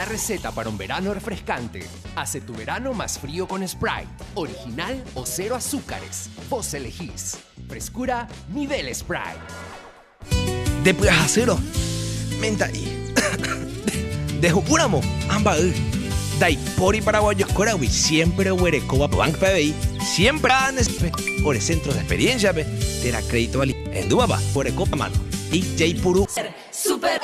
receta para un verano refrescante. Hace tu verano más frío con Sprite. Original o cero azúcares. Vos elegís. Frescura nivel Sprite. Después acero. Menta y. De Jucuramo. Amba. Dai pori paraguayos corawi. Siempre huerecoba Bank PBI. Siempre han por el centro de experiencia. Te da crédito en Dubaba. Por el copa mano. Y J Puru. Super